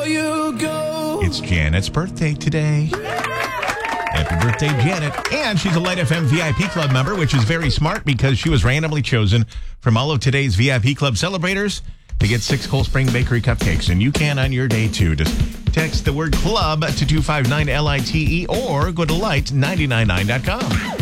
before you go. It's Janet's birthday today. Happy birthday, Janet. And she's a Light FM VIP Club member, which is very smart because she was randomly chosen from all of today's VIP Club celebrators to get 6 Cold Spring Bakery cupcakes. And you can on your day, too. Just text the word CLUB to 259-LITE or go to light999.com.